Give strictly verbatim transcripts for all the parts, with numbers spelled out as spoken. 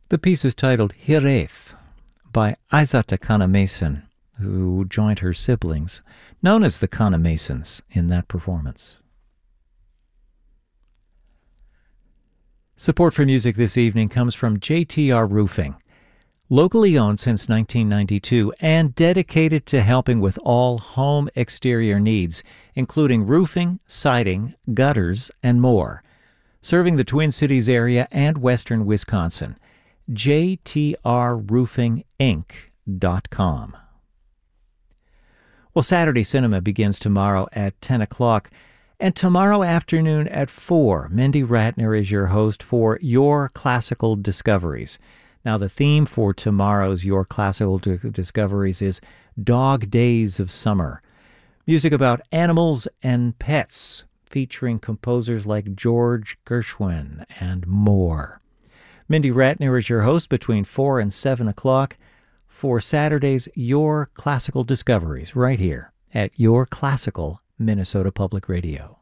The piece is titled Hireth by Aizata Kana-Mason, who joined her siblings, known as the Kana-Masons, in that performance. Support for music this evening comes from J T R Roofing, locally owned since nineteen ninety-two and dedicated to helping with all home exterior needs, including roofing, siding, gutters, and more. Serving the Twin Cities area and western Wisconsin. J T R roofing inc dot com. Well, Saturday Cinema begins tomorrow at ten o'clock, and tomorrow afternoon at four, Mindy Ratner is your host for Your Classical Discoveries. Now, the theme for tomorrow's Your Classical Discoveries is Dog Days of Summer. Music about animals and pets, featuring composers like George Gershwin and more. Mindy Ratner is your host between four and seven o'clock for Saturday's Your Classical Discoveries, right here at Your Classical Minnesota Public Radio.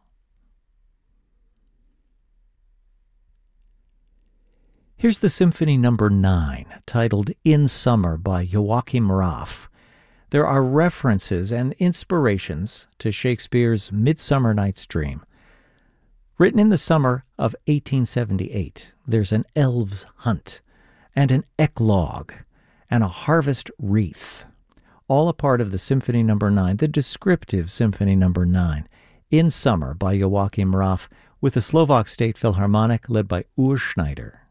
Here's the Symphony Number nine, titled In Summer by Joachim Raff. There are references and inspirations to Shakespeare's Midsummer Night's Dream. Written in the summer of eighteen seventy-eight, there's an elves' hunt and an eclogue and a harvest wreath, all a part of the Symphony Number nine, the descriptive Symphony Number nine, In Summer by Joachim Raff, with the Slovak State Philharmonic led by Urs Schneider.